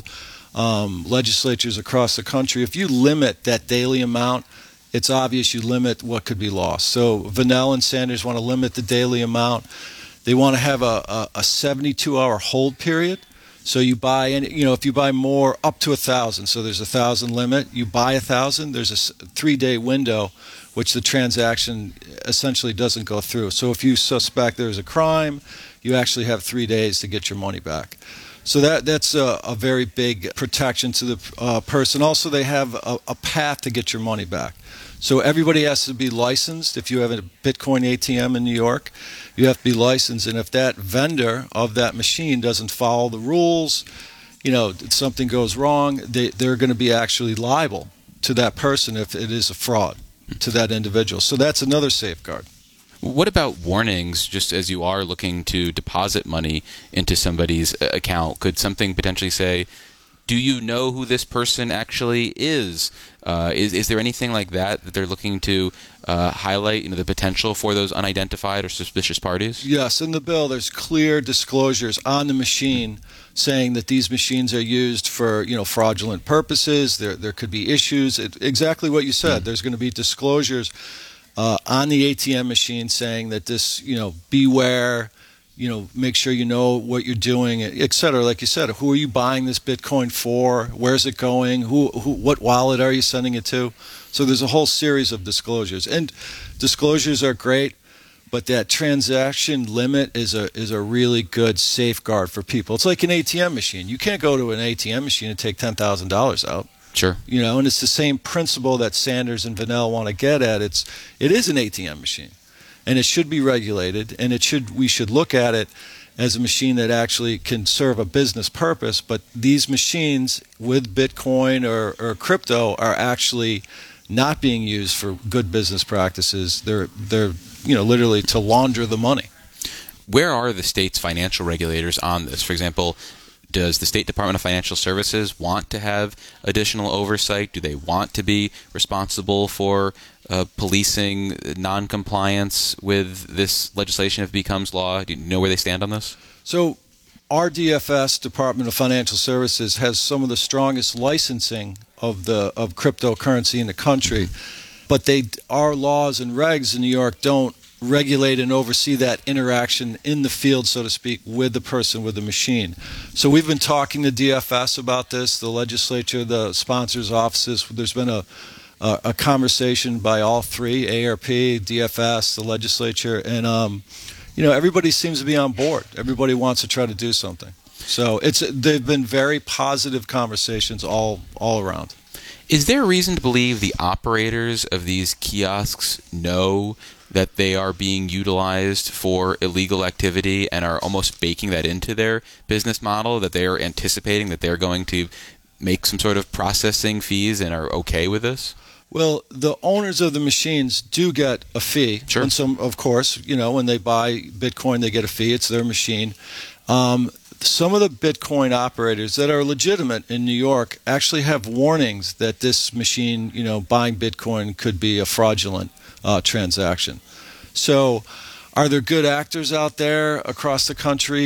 um, legislatures across the country, if you limit that daily amount, it's obvious you limit what could be lost. So Vanel and Sanders want to limit the daily amount. They want to have a, a, a seventy-two hour hold period. So you buy, any, you know, if you buy more up to a thousand, so there's a thousand limit. You buy a thousand, there's a three-day window, which the transaction essentially doesn't go through. So if you suspect there's a crime, you actually have three days to get your money back. So that that's a, a very big protection to the uh, person. Also, they have a, a path to get your money back. So everybody has to be licensed. If you have a Bitcoin A T M in New York, you have to be licensed. And if that vendor of that machine doesn't follow the rules, you know, something goes wrong, they, they're going to be actually liable to that person if it is a fraud to that individual. So that's another safeguard. What about warnings, just as you are looking to deposit money into somebody's account? Could something potentially say, do you know who this person actually is? Uh, is is there anything like that that they're looking to uh, highlight, you know, the potential for those unidentified or suspicious parties? Yes, in the bill there's clear disclosures on the machine saying that these machines are used for, you know, fraudulent purposes. There there could be issues. It, exactly what you said. Mm. There's going to be disclosures uh, on the A T M machine saying that this, you know, beware. You know, make sure you know what you're doing, et cetera. Like you said, who are you buying this Bitcoin for? Where's it going? Who, who, what wallet are you sending it to? So there's a whole series of disclosures, and disclosures are great, but that transaction limit is a is a really good safeguard for people. It's like an A T M machine. You can't go to an A T M machine and take ten thousand dollars out. Sure. You know, and it's the same principle that Sanders and Vanel want to get at. It's it is an A T M machine. And it should be regulated, and it should we should look at it as a machine that actually can serve a business purpose. But these machines with Bitcoin or, or crypto are actually not being used for good business practices. They're they're you know literally to launder the money. Where are the state's financial regulators on this? For example, does the State Department of Financial Services want to have additional oversight? Do they want to be responsible for uh, policing non-compliance with this legislation if it becomes law? Do you know where they stand on this? So our D F S, Department of Financial Services, has some of the strongest licensing of the of cryptocurrency in the country. But they our laws and regs in New York don't regulate and oversee that interaction in the field, so to speak, with the person, with the machine. So we've been talking to D F S about this, the legislature, the sponsors' offices. There's been a, a, a conversation by all three, A R P, D F S, the legislature, and um, you know, everybody seems to be on board. Everybody wants to try to do something. So it's they've been very positive conversations all all around. Is there a reason to believe the operators of these kiosks know that they are being utilized for illegal activity and are almost baking that into their business model, that they are anticipating that they're going to make some sort of processing fees and are okay with this? Well, the owners of the machines do get a fee. Sure. And some, of course, you know, when they buy Bitcoin, they get a fee. It's their machine. Um, some of the Bitcoin operators that are legitimate in New York actually have warnings that this machine, you know, buying Bitcoin could be a fraudulent uh, transaction. So are there good actors out there across the country?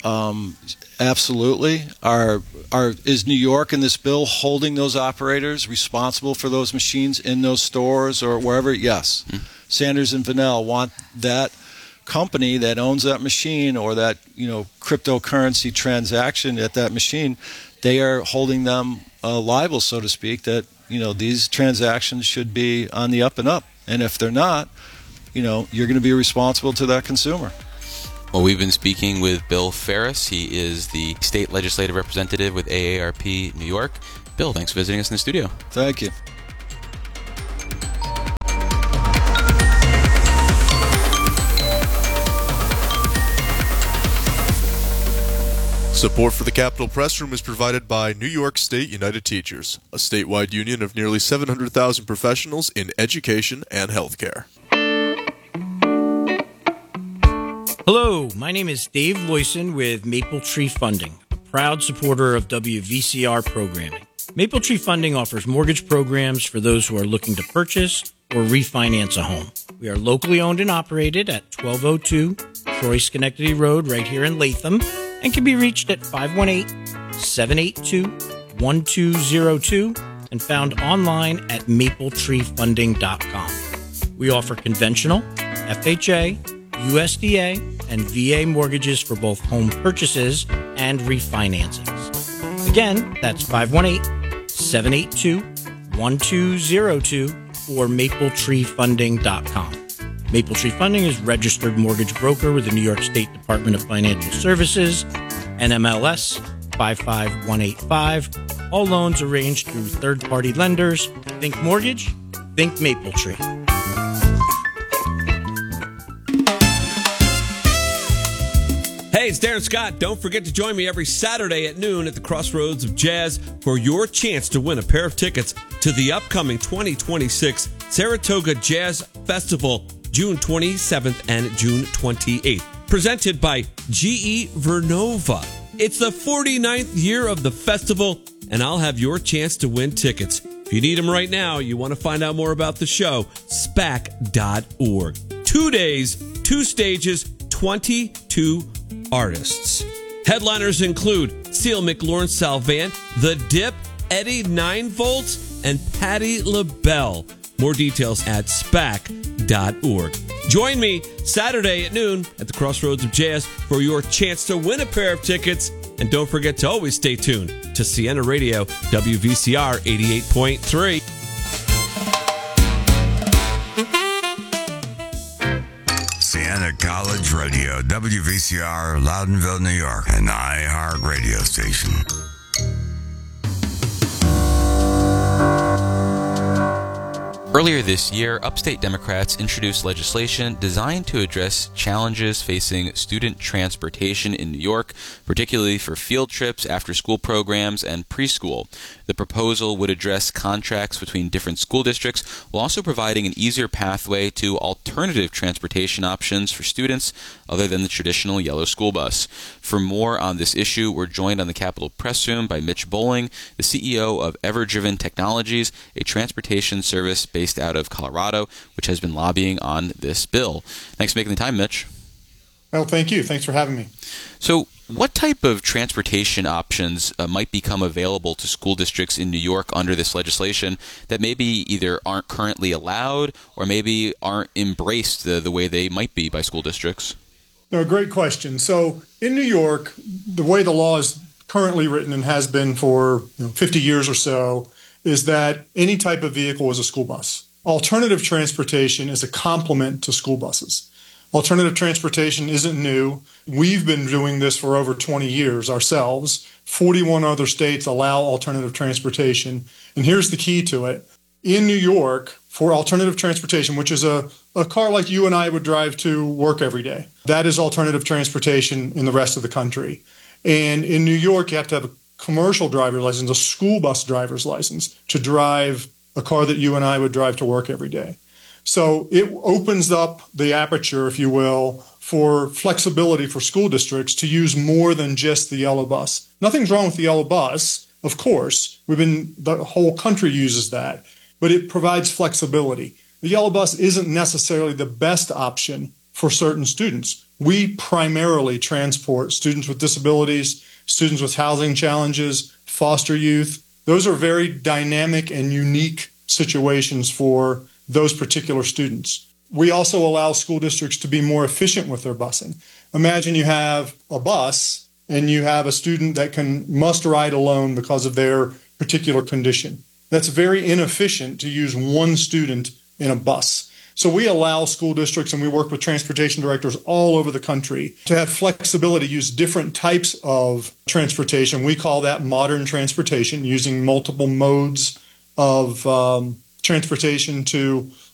Um, absolutely. Are are is New York in this bill holding those operators responsible for those machines in those stores or wherever? Yes. Mm-hmm. Sanders and Vanell want that company that owns that machine or that, you know, cryptocurrency transaction at that machine. They are holding them uh, liable, so to speak, that, you know, these transactions should be on the up and up. And if they're not, you know, you're going to be responsible to that consumer. Well, we've been speaking with Bill Ferris. He is the state legislative representative with A A R P New York. Bill, thanks for visiting us in the studio. Thank you. Support for the Capitol Press Room is provided by New York State United Teachers, a statewide union of nearly seven hundred thousand professionals in education and healthcare. Hello, my name is Dave Loyson with Maple Tree Funding, a proud supporter of W V C R programming. Maple Tree Funding offers mortgage programs for those who are looking to purchase or refinance a home. We are locally owned and operated at twelve oh two Troy Schenectady Road right here in Latham and can be reached at five one eight, seven eight two, one two zero two and found online at maple tree funding dot com. We offer conventional, F H A, U S D A, and V A mortgages for both home purchases and refinancings. Again, that's five one eight, seven eight two, one two zero two or maple tree funding dot com. Maple Tree Funding is registered mortgage broker with the New York State Department of Financial Services, N M L S five five one eight five. All loans arranged through third-party lenders. Think mortgage, think Maple Tree. Hey, it's Darren Scott. Don't forget to join me every Saturday at noon at the Crossroads of Jazz for your chance to win a pair of tickets to the upcoming twenty twenty-six Saratoga Jazz Festival, June twenty-seventh and June twenty-eighth. Presented by G E Vernova. It's the forty-ninth year of the festival, and I'll have your chance to win tickets. If you need them right now, you want to find out more about the show, spac dot org. Two days, two stages, twenty-two artists. Headliners include Seal McLaurin Salvant, The Dip, Eddie nine volts, and Patti LaBelle. More details at spac dot org. Join me Saturday at noon at the Crossroads of Jazz for your chance to win a pair of tickets. And don't forget to always stay tuned to Siena Radio, W V C R eighty-eight point three. Siena College Radio, W V C R, Loudonville, New York, an iHeart radio station. Earlier this year, upstate Democrats introduced legislation designed to address challenges facing student transportation in New York, particularly for field trips, after-school programs, and preschool. The proposal would address contracts between different school districts while also providing an easier pathway to alternative transportation options for students other than the traditional yellow school bus. For more on this issue, we're joined on the Capitol Press Room by Mitch Bowling, the C E O of EverDriven Technologies, a transportation service based out of Colorado, which has been lobbying on this bill. Thanks for making the time, Mitch. Well, thank you. Thanks for having me. So, what type of transportation options uh, might become available to school districts in New York under this legislation that maybe either aren't currently allowed or maybe aren't embraced the, the way they might be by school districts? No, great question. So, in New York, the way the law is currently written and has been for you know, fifty years or so is that any type of vehicle is a school bus. Alternative transportation is a complement to school buses. Alternative transportation isn't new. We've been doing this for over twenty years ourselves. forty-one other states allow alternative transportation. And here's the key to it. In New York, for alternative transportation, which is a, a car like you and I would drive to work every day, that is alternative transportation in the rest of the country. And in New York, you have to have a commercial driver's license, a school bus driver's license, to drive a car that you and I would drive to work every day. So it opens up the aperture, if you will, for flexibility for school districts to use more than just the yellow bus. Nothing's wrong with the yellow bus, of course. We've been, the whole country uses that, but it provides flexibility. The yellow bus isn't necessarily the best option for certain students. We primarily transport students with disabilities, students with housing challenges, foster youth. Those are very dynamic and unique situations for those particular students. We also allow school districts to be more efficient with their busing. Imagine you have a bus and you have a student that can must ride alone because of their particular condition. That's very inefficient to use one student in a bus. So we allow school districts, and we work with transportation directors all over the country, to have flexibility, use different types of transportation. We call that modern transportation, using multiple modes of um, transportation to